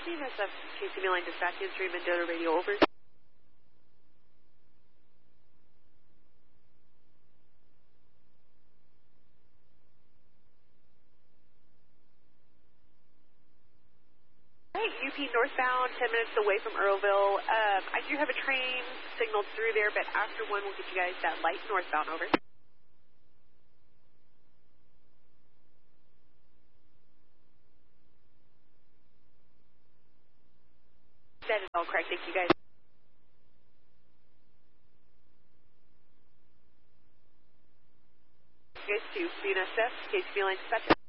CNSF, KCB line dispatch, instrument Mendota radio over. UP northbound, 10 minutes away from Earlville. I do have a train signaled through there, but after 1, we'll get you guys that light northbound, over. That is all correct. Thank you, guys. You guys to CNSF, KCB line dispatch.